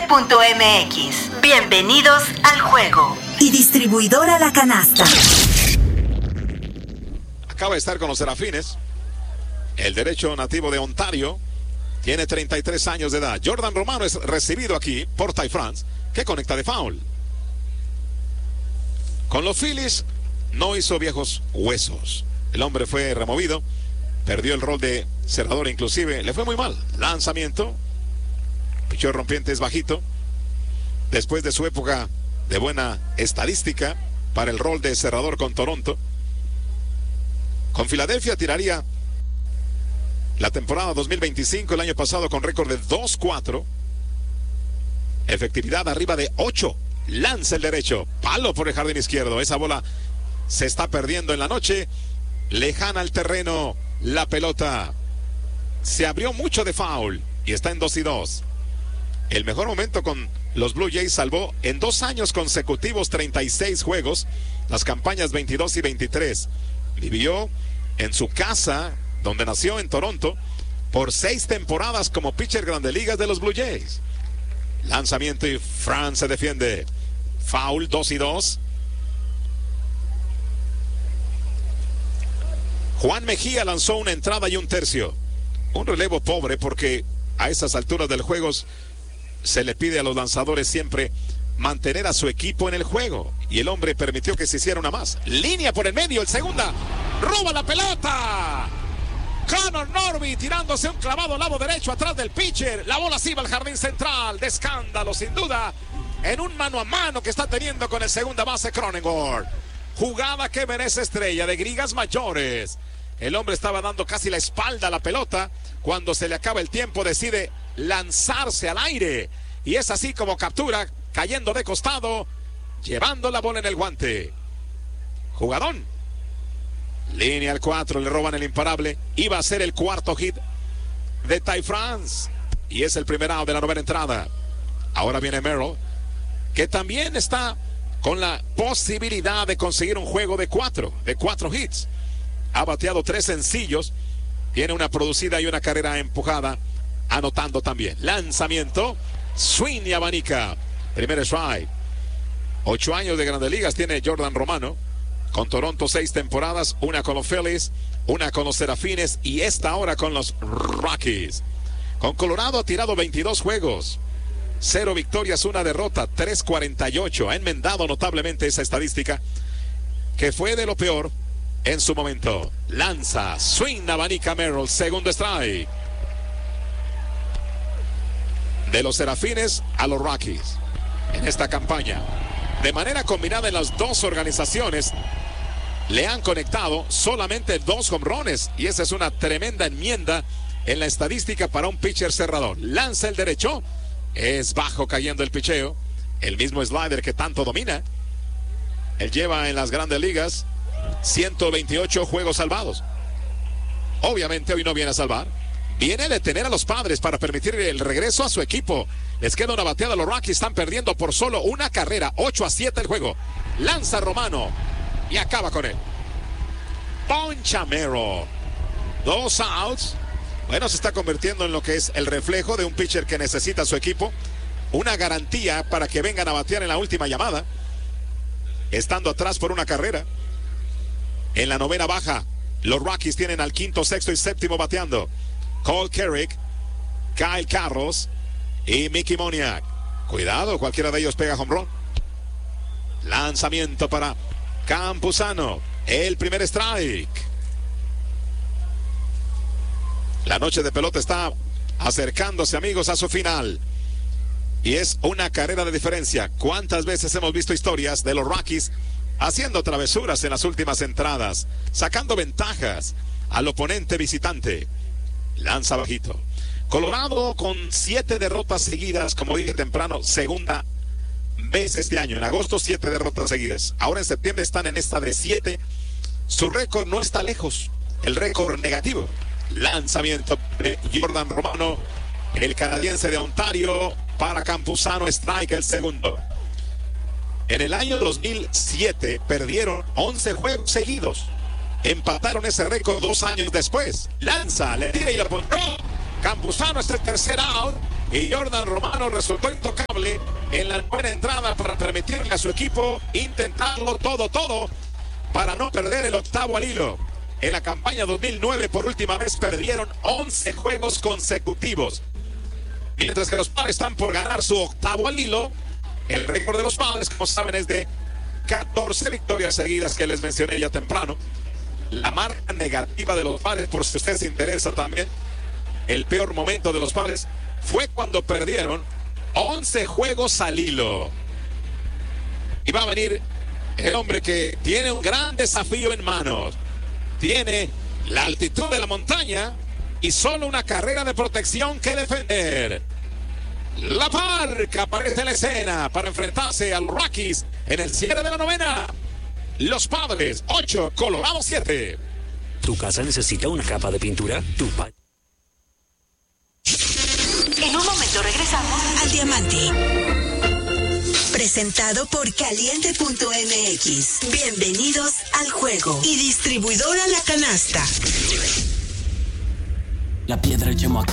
NFL.mx. Bienvenidos al juego. Y distribuidora La Canasta. Acaba de estar con los Serafines. El derecho nativo de Ontario. Tiene 33 años de edad. Jordan Romano es recibido aquí por Ty France, que conecta de foul. Con los Phillies no hizo viejos huesos. El hombre fue removido. Perdió el rol de cerrador, inclusive. Le fue muy mal. Lanzamiento. Picheo rompiente es bajito. Después de su época de buena estadística para el rol de cerrador con Toronto. Con Filadelfia tiraría la temporada 2025, el año pasado, con récord de 2-4. Efectividad arriba de 8. Lanza el derecho. Palo por el jardín izquierdo. Esa bola se está perdiendo en la noche. Lejana al terreno. La pelota se abrió mucho de foul y está en 2-2. El mejor momento con los Blue Jays salvó en 2 años consecutivos 36 juegos. Las campañas 22 y 23. Vivió en su casa, donde nació en Toronto, por 6 temporadas como pitcher Grandes Ligas de los Blue Jays. Lanzamiento y France se defiende. Foul, 2-2. Juan Mejía lanzó una entrada y un tercio. Un relevo pobre porque a esas alturas del juego se le pide a los lanzadores siempre mantener a su equipo en el juego. Y el hombre permitió que se hiciera una más. Línea por el medio, el segunda. Roba la pelota. Connor Norby tirándose un clavado al lado derecho atrás del pitcher. La bola sí va al jardín central. De escándalo, sin duda. En un mano a mano que está teniendo con el segunda base Cronenworth. Jugada que merece estrella de Ligas Mayores. El hombre estaba dando casi la espalda a la pelota. Cuando se le acaba el tiempo decide lanzarse al aire. Y es así como captura, cayendo de costado, llevando la bola en el guante. Jugadón. Línea al 4, le roban el imparable. Iba a ser el cuarto hit de Ty France. Y es el primer out de la 9ª entrada. Ahora viene Merrill, que también está con la posibilidad de conseguir un juego de 4 hits. Ha bateado 3 sencillos. Tiene una producida y una carrera empujada. Anotando también. Lanzamiento. Swing y abanica. Primer strike. 8 años de Grandes Ligas tiene Jordan Romano. Con Toronto 6 temporadas. Una con los Phillies. Una con los Serafines. Y esta ahora con los Rockies. Con Colorado ha tirado 22 juegos. 0 victorias, 1 derrota. 3.48. Ha enmendado notablemente esa estadística, que fue de lo peor en su momento. Lanza, swing, abanica Merrill, segundo strike. De los Serafines a los Rockies en esta campaña. De manera combinada en las dos organizaciones le han conectado solamente 2 jonrones. Y esa es una tremenda enmienda en la estadística para un pitcher cerrador. Lanza el derecho. Es bajo cayendo el picheo. El mismo slider que tanto domina. Él lleva en las Grandes Ligas 128 juegos salvados. Obviamente hoy no viene a salvar. Viene a detener a los Padres para permitir el regreso a su equipo. Les queda una bateada. Los Rockies están perdiendo por solo una carrera. 8-7 el juego. Lanza Romano y acaba con él. Poncha Merrill. 2 outs. Bueno, se está convirtiendo en lo que es el reflejo de un pitcher que necesita a su equipo. Una garantía para que vengan a batear en la última llamada. Estando atrás por una carrera. En la 9ª baja, los Rockies tienen al 5º, 6º y 7º bateando. Cole Kerrick, Kyle Carros y Mickey Moniak. Cuidado, cualquiera de ellos pega home run. Lanzamiento para Campuzano. El primer strike. La noche de pelota está acercándose, amigos, a su final. Y es una carrera de diferencia. ¿Cuántas veces hemos visto historias de los Rockies haciendo travesuras en las últimas entradas, sacando ventajas al oponente visitante? Lanza bajito. Colorado con 7 derrotas seguidas, como dije temprano, segunda vez este año. En agosto 7 derrotas seguidas. Ahora en septiembre están en esta de 7. Su récord no está lejos. El récord negativo. Lanzamiento de Jordan Romano, el canadiense de Ontario, para Campuzano. Strike, el segundo. En el año 2007 perdieron 11 juegos seguidos. Empataron ese récord 2 años después. Lanza, le tira y lo pone. Campuzano es el tercer out. y Jordan Romano resultó intocable en la buena entrada para permitirle a su equipo intentarlo todo para no perder el octavo al hilo. En la campaña 2009 por última vez perdieron 11 juegos consecutivos. Mientras que los Padres están por ganar su octavo al hilo, el récord de los Padres, como saben, es de 14 victorias seguidas que les mencioné ya temprano. La marca negativa de los Padres, por si usted se interesa también, el peor momento de los Padres fue cuando perdieron 11 juegos al hilo. Y va a venir el hombre que tiene un gran desafío en manos. Tiene la altitud de la montaña y solo una carrera de protección que defender. La Parca aparece en la escena para enfrentarse a los Rockies en el cierre de la novena. Los Padres 8, Colorado 7. ¿Tu casa necesita una capa de pintura? En un momento regresamos al Diamante. Presentado por Caliente.mx. Bienvenidos al juego. Y Distribuidora La Canasta. La piedra llamó